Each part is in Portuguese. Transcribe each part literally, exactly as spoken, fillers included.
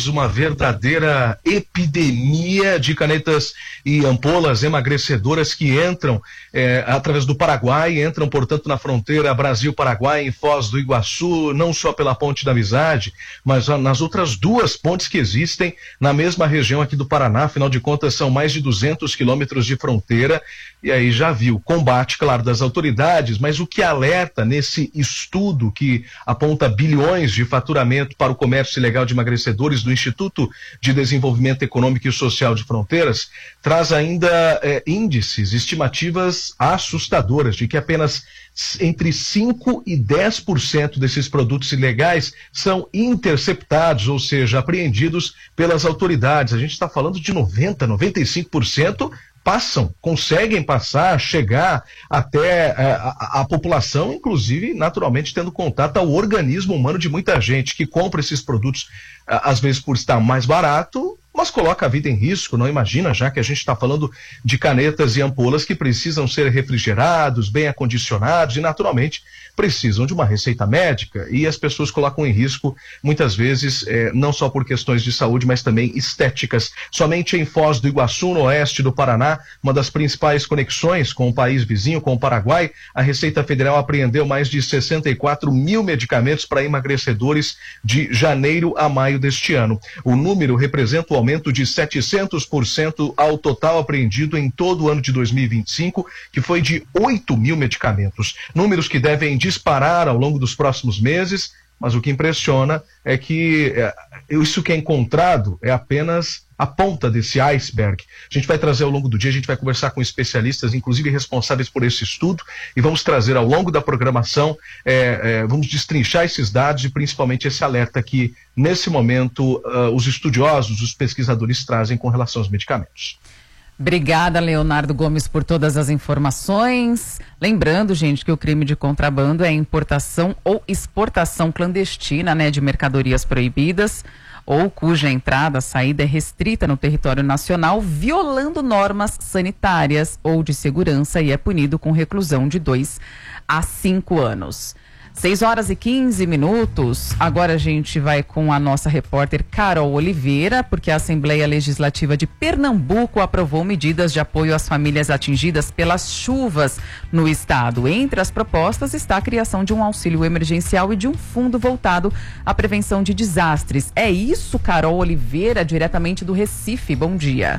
uma verdadeira epidemia de canetas e ampolas emagrecedoras que entram eh, através do Paraguai, entram, portanto, na fronteira Brasil-Paraguai, em Foz do Iguaçu, não só pela Ponte da Amizade, mas nas outras duas pontes que existem na mesma região aqui do Paraná. Afinal de contas, são mais de duzentos quilômetros de fronteira, e aí já viu combate, claro, das autoridades, mas o que alerta nesse estudo que aponta bilhões de faturamento para o comércio ilegal de emagrecedores do Instituto de Desenvolvimento Econômico e Social de Fronteiras, traz ainda eh, índices, estimativas assustadoras de que apenas entre cinco e dez por cento desses produtos ilegais são interceptados, ou seja, apreendidos pelas autoridades. A gente está falando de noventa, noventa e cinco por cento passam, conseguem passar, chegar até a, a, a população, inclusive, naturalmente, tendo contato ao organismo humano de muita gente que compra esses produtos, às vezes por estar mais barato, mas coloca a vida em risco. Não imagina, já que a gente está falando de canetas e ampolas que precisam ser refrigerados, bem acondicionados e, naturalmente, precisam de uma receita médica, e as pessoas colocam em risco, muitas vezes, eh, não só por questões de saúde, mas também estéticas. Somente em Foz do Iguaçu, no oeste do Paraná, uma das principais conexões com o país vizinho, com o Paraguai, a Receita Federal apreendeu mais de sessenta e quatro mil medicamentos para emagrecedores de janeiro a maio deste ano. O número representa o aumento de setecentos por cento ao total apreendido em todo o ano de dois mil e vinte e cinco, que foi de oito mil medicamentos. Números que devem disparar ao longo dos próximos meses, mas o que impressiona é que é, isso que é encontrado é apenas a ponta desse iceberg. A gente vai trazer ao longo do dia, a gente vai conversar com especialistas, inclusive responsáveis por esse estudo, e vamos trazer ao longo da programação, é, é, vamos destrinchar esses dados e principalmente esse alerta que, nesse momento, uh, os estudiosos, os pesquisadores trazem com relação aos medicamentos. Obrigada, Leonardo Gomes, por todas as informações. Lembrando, gente, que o crime de contrabando é importação ou exportação clandestina, né, de mercadorias proibidas ou cuja entrada, saída é restrita no território nacional, violando normas sanitárias ou de segurança, e é punido com reclusão de dois a cinco anos. seis horas e quinze minutos. Agora a gente vai com a nossa repórter Carol Oliveira, porque a Assembleia Legislativa de Pernambuco aprovou medidas de apoio às famílias atingidas pelas chuvas no estado. Entre as propostas está a criação de um auxílio emergencial e de um fundo voltado à prevenção de desastres. É isso, Carol Oliveira, diretamente do Recife. Bom dia.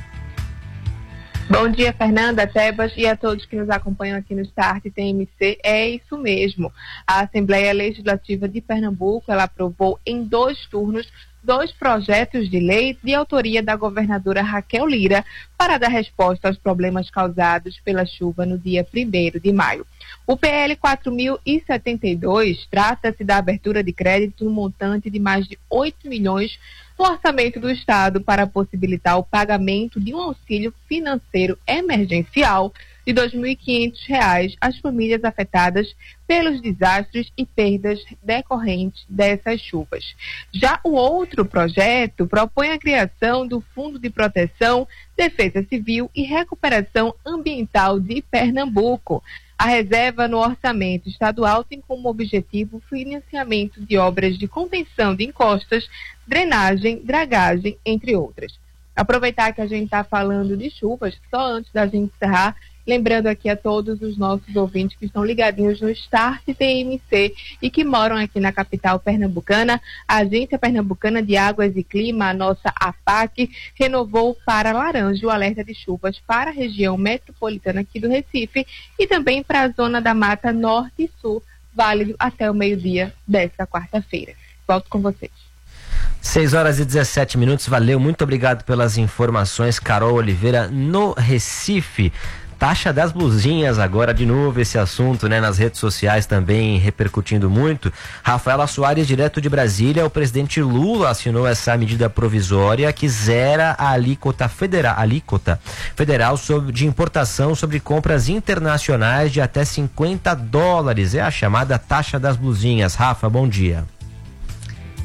Bom dia, Fernanda, Tebas e a todos que nos acompanham aqui no Start T M C. É isso mesmo. A Assembleia Legislativa de Pernambuco, ela aprovou em dois turnos dois projetos de lei de autoria da governadora Raquel Lira para dar resposta aos problemas causados pela chuva no dia primeiro de maio. O P L quatro mil e setenta e dois trata-se da abertura de crédito no montante de mais de oito milhões no orçamento do Estado para possibilitar o pagamento de um auxílio financeiro emergencial de dois mil e quinhentos reais às famílias afetadas pelos desastres e perdas decorrentes dessas chuvas. Já o outro projeto propõe a criação do Fundo de Proteção, Defesa Civil e Recuperação Ambiental de Pernambuco. A reserva no orçamento estadual tem como objetivo o financiamento de obras de contenção de encostas, drenagem, dragagem, entre outras. Aproveitar que a gente está falando de chuvas, só antes da gente encerrar, lembrando aqui a todos os nossos ouvintes que estão ligadinhos no Start T M C e que moram aqui na capital pernambucana, a Agência Pernambucana de Águas e Clima, a nossa A P A C, renovou para laranja o alerta de chuvas para a região metropolitana aqui do Recife e também para a zona da Mata Norte e Sul, válido até o meio-dia desta quarta-feira. Volto com vocês. seis horas e dezessete minutos, valeu, muito obrigado pelas informações, Carol Oliveira, no Recife. Taxa das blusinhas, agora de novo esse assunto, né, nas redes sociais também repercutindo muito. Rafaela Soares, direto de Brasília, o presidente Lula assinou essa medida provisória que zera a alíquota federal, alíquota federal sobre, de importação sobre compras internacionais de até cinquenta dólares. É a chamada taxa das blusinhas. Rafa, bom dia.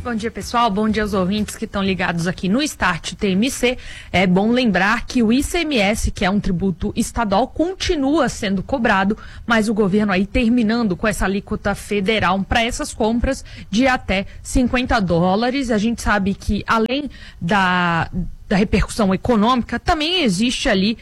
bom dia pessoal, bom dia aos ouvintes que estão ligados aqui no Start T M C. É bom lembrar que o I C M S, que é um tributo estadual, continua sendo cobrado, mas o governo aí terminando com essa alíquota federal para essas compras de até cinquenta dólares. A gente sabe que além da... da repercussão econômica, também existe ali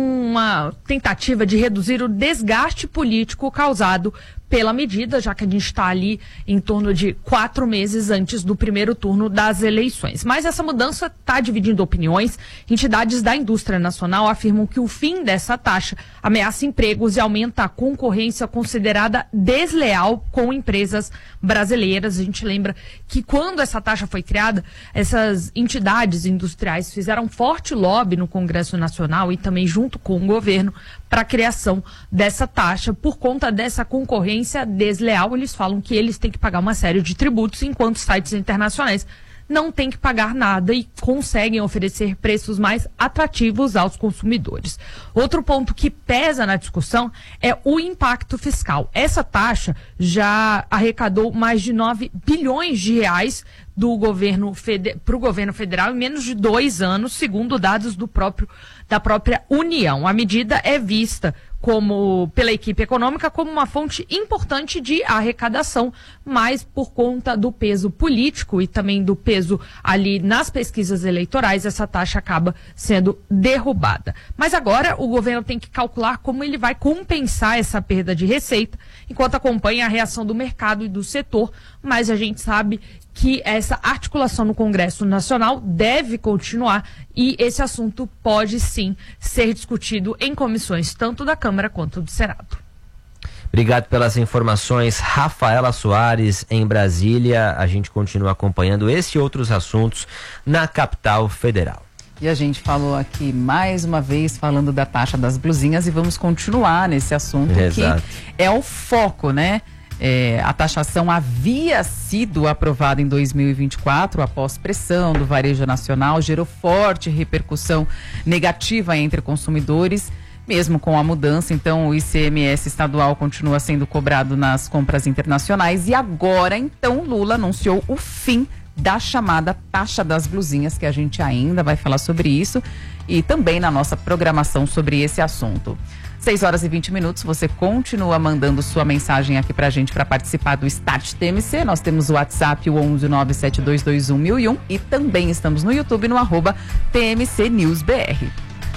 uma tentativa de reduzir o desgaste político causado pela medida, já que a gente está ali em torno de quatro meses antes do primeiro turno das eleições. Mas essa mudança está dividindo opiniões. Entidades da indústria nacional afirmam que o fim dessa taxa ameaça empregos e aumenta a concorrência considerada desleal com empresas brasileiras. A gente lembra que quando essa taxa foi criada, essas entidades industriais fizeram forte lobby no Congresso Nacional e também junto com o governo para a criação dessa taxa. Por conta dessa concorrência desleal, eles falam que eles têm que pagar uma série de tributos, enquanto sites internacionais não têm que pagar nada e conseguem oferecer preços mais atrativos aos consumidores. Outro ponto que pesa na discussão é o impacto fiscal. Essa taxa já arrecadou mais de nove bilhões de reais do governo para o governo federal em menos de dois anos, segundo dados do próprio, da própria União. A medida é vista como pela equipe econômica como uma fonte importante de arrecadação, mas por conta do peso político e também do peso ali nas pesquisas eleitorais, essa taxa acaba sendo derrubada. Mas agora o governo tem que calcular como ele vai compensar essa perda de receita, enquanto acompanha a reação do mercado e do setor, mas a gente sabe que essa articulação no Congresso Nacional deve continuar e esse assunto pode sim ser discutido em comissões tanto da Câmara quanto do Senado. Obrigado pelas informações, Rafaela Soares, em Brasília. A gente continua acompanhando esse e outros assuntos na capital federal. E a gente falou aqui mais uma vez falando da taxa das blusinhas e vamos continuar nesse assunto. Exato. Que é o foco, né? É, a taxação havia sido aprovada em dois mil e vinte e quatro após pressão do varejo nacional, gerou forte repercussão negativa entre consumidores, mesmo com a mudança. Então o I C M S estadual continua sendo cobrado nas compras internacionais e agora então Lula anunciou o fim da chamada taxa das blusinhas, que a gente ainda vai falar sobre isso e também na nossa programação sobre esse assunto. seis horas e vinte minutos, você continua mandando sua mensagem aqui pra gente para participar do Start T M C. Nós temos o WhatsApp, o onze nove sete dois dois um mil e um, e também estamos no YouTube no arroba T M C News B R.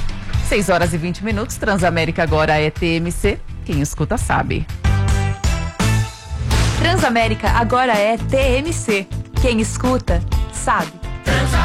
seis horas e vinte minutos, Transamérica agora é T M C, quem escuta sabe. Transamérica agora é T M C, quem escuta sabe.